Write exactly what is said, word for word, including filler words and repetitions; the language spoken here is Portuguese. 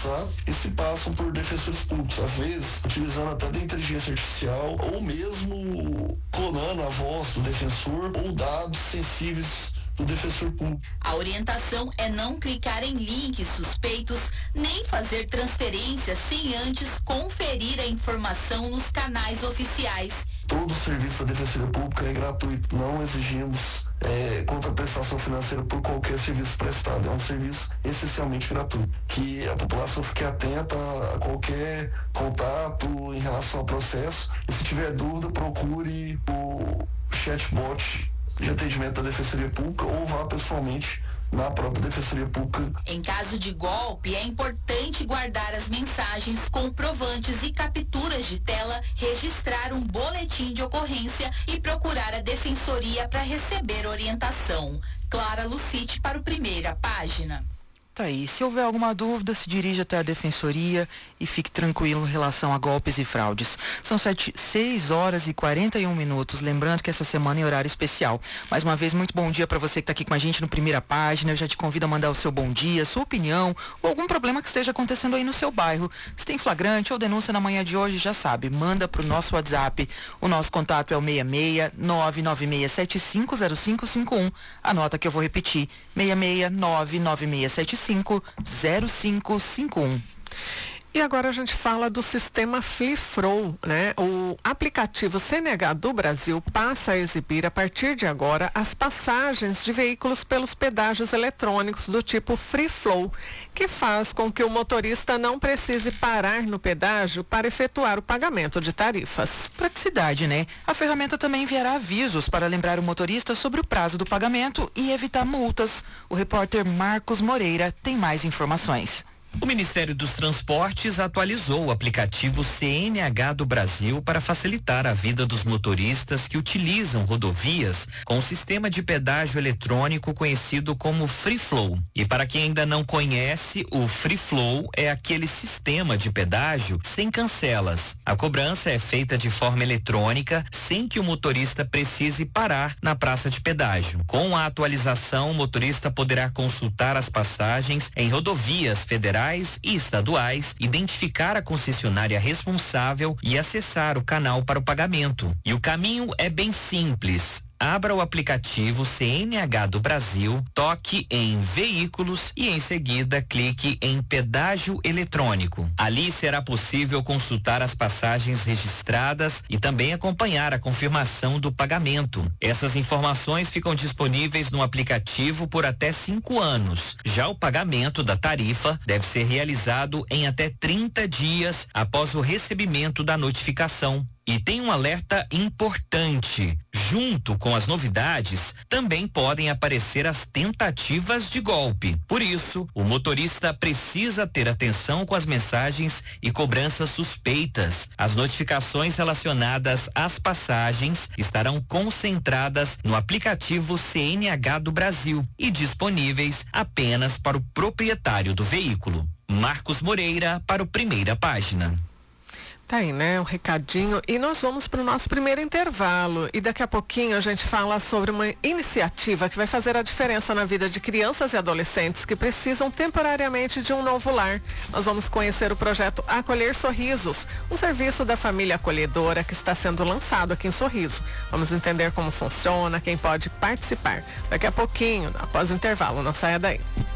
processar e se passam por defensores públicos, às vezes utilizando até da inteligência artificial ou mesmo clonando a voz do defensor ou dados sensíveis do defensor público. A orientação é não clicar em links suspeitos nem fazer transferências sem antes conferir a informação nos canais oficiais. Todo o serviço da Defensoria Pública é gratuito, não exigimos é, contraprestação financeira por qualquer serviço prestado. É um serviço essencialmente gratuito. Que a população fique atenta a qualquer contato em relação ao processo e, se tiver dúvida, procure o chatbot de atendimento da Defensoria Pública ou vá pessoalmente na própria Defensoria Pública. Em caso de golpe, é importante guardar as mensagens, comprovantes e capturas de tela, registrar um boletim de ocorrência e procurar a Defensoria para receber orientação. Clara Lucite para o Primeira Página. Tá aí, se houver alguma dúvida, se dirija até a Defensoria e fique tranquilo em relação a golpes e fraudes. São sete, seis horas e quarenta e um minutos, lembrando que essa semana é horário especial. Mais uma vez, muito bom dia para você que está aqui com a gente no Primeira Página. Eu já te convido a mandar o seu bom dia, sua opinião ou algum problema que esteja acontecendo aí no seu bairro. Se tem flagrante ou denúncia na manhã de hoje, já sabe, manda para o nosso WhatsApp. O nosso contato é o seis seis nove nove seis sete cinco zero cinco cinco um. Anota que eu vou repetir, seis seis nove nove seis sete cinco zero cinco cinco um. E agora a gente fala do sistema FliFlow, né? O aplicativo C N H do Brasil passa a exibir a partir de agora as passagens de veículos pelos pedágios eletrônicos do tipo FreeFlow, que faz com que o motorista não precise parar no pedágio para efetuar o pagamento de tarifas. Praticidade, né? A ferramenta também enviará avisos para lembrar o motorista sobre o prazo do pagamento e evitar multas. O repórter Marcos Moreira tem mais informações. O Ministério dos Transportes atualizou o aplicativo C N H do Brasil para facilitar a vida dos motoristas que utilizam rodovias com o sistema de pedágio eletrônico conhecido como FreeFlow. E para quem ainda não conhece, o FreeFlow é aquele sistema de pedágio sem cancelas. A cobrança é feita de forma eletrônica, sem que o motorista precise parar na praça de pedágio. Com a atualização, o motorista poderá consultar as passagens em rodovias federais e estaduais, identificar a concessionária responsável e acessar o canal para o pagamento. E o caminho é bem simples. Abra o aplicativo C N H do Brasil, toque em Veículos e em seguida clique em Pedágio Eletrônico. Ali será possível consultar as passagens registradas e também acompanhar a confirmação do pagamento. Essas informações ficam disponíveis no aplicativo por até cinco anos. Já o pagamento da tarifa deve ser realizado em até trinta dias após o recebimento da notificação. E tem um alerta importante. Junto com as novidades, também podem aparecer as tentativas de golpe. Por isso, o motorista precisa ter atenção com as mensagens e cobranças suspeitas. As notificações relacionadas às passagens estarão concentradas no aplicativo C N H do Brasil e disponíveis apenas para o proprietário do veículo. Marcos Moreira para o Primeira Página. Tá aí, né? Um recadinho. E nós vamos para o nosso primeiro intervalo. E daqui a pouquinho a gente fala sobre uma iniciativa que vai fazer a diferença na vida de crianças e adolescentes que precisam temporariamente de um novo lar. Nós vamos conhecer o projeto Acolher Sorrisos, um serviço da família acolhedora que está sendo lançado aqui em Sorriso. Vamos entender como funciona, quem pode participar. Daqui a pouquinho, após o intervalo. Não saia daí.